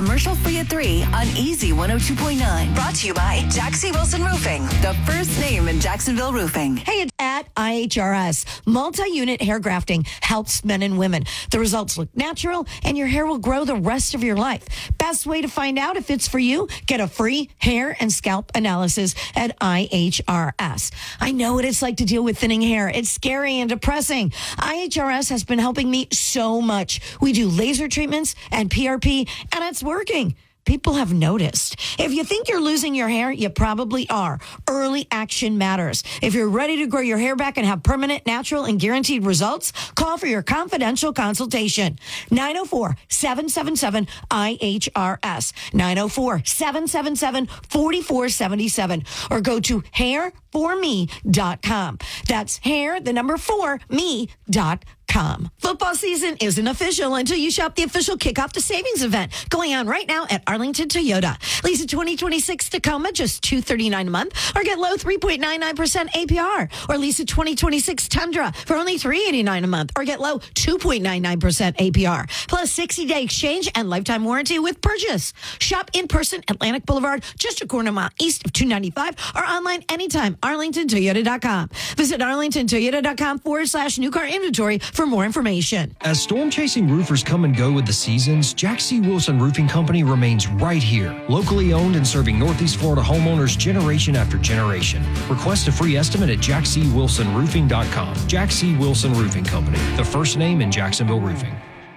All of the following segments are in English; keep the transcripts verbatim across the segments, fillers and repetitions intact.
commercial-free at three on Easy one oh two point nine. Brought to you by Jaxie Wilson Roofing, the first name in Jacksonville roofing. Hey, it's at I H R S. Multi-unit hair grafting helps men and women. The results look natural, and your hair will grow the rest of your life. Best way to find out if it's for you, get a free hair and scalp analysis at I H R S. I know what it's like to deal with thinning hair. It's scary and depressing. I H R S has been helping me so much. We do laser treatments and P R P, and it's working. People have noticed. If you think you're losing your hair, you probably are. Early action matters. If you're ready to grow your hair back and have permanent, natural, and guaranteed results, call for your confidential consultation. nine oh four, seven seven seven, I H R S. nine oh four, seven seven seven, four four seven seven. Or go to hair for me dot com. That's hair, the number four, me dot com. Com. Football season isn't official until you shop the official Kickoff to Savings event going on right now at Arlington Toyota. Lease a twenty twenty-six Tacoma just two hundred thirty-nine dollars a month, or get low three point nine nine percent A P R. Or lease a twenty twenty-six Tundra for only three hundred eighty-nine dollars a month, or get low two point nine nine percent A P R. Plus sixty day exchange and lifetime warranty with purchase. Shop in person, Atlantic Boulevard, just a quarter mile east of two ninety-five, or online anytime, arlington toyota dot com. Visit arlington toyota dot com forward slash new car inventory for more information. As storm-chasing roofers come and go with the seasons, Jaxie Wilson Roofing Company remains right here. Locally owned and serving Northeast Florida homeowners generation after generation. Request a free estimate at jaxie wilson roofing dot com. Jaxie Wilson Roofing Company, the first name in Jacksonville roofing.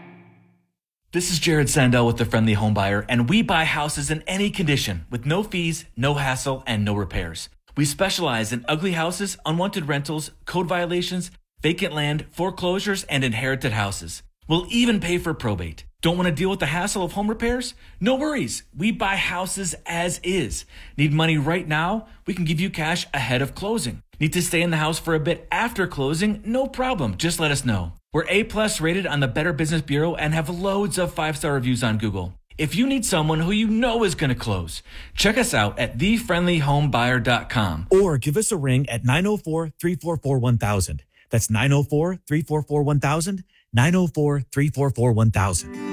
This is Jared Sandell with The Friendly Home Buyer, and we buy houses in any condition with no fees, no hassle, and no repairs. We specialize in ugly houses, unwanted rentals, code violations, vacant land, foreclosures, and inherited houses. We'll even pay for probate. Don't want to deal with the hassle of home repairs? No worries. We buy houses as is. Need money right now? We can give you cash ahead of closing. Need to stay in the house for a bit after closing? No problem. Just let us know. We're A-plus rated on the Better Business Bureau and have loads of five-star reviews on Google. If you need someone who you know is going to close, check us out at the friendly home buyer dot com. Or give us a ring at nine oh four, three four four, one thousand. That's nine oh four, three four four, one thousand, nine oh four, three four four, one thousand.